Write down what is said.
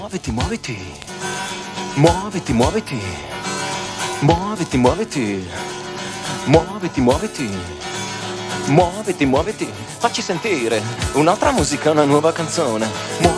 Muoviti, muoviti. Muoviti, muoviti. Muoviti, muoviti. Muoviti, muoviti. Muoviti, muoviti. Facci sentire un'altra musica, una nuova canzone.